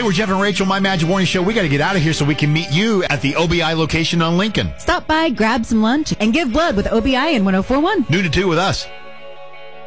we're Jeff and Rachel, My Magic Morning Show. We got to get out of here so we can meet you at the OBI location on Lincoln. Stop by, grab some lunch, and give blood with OBI in 1041. Noon to 2 with us.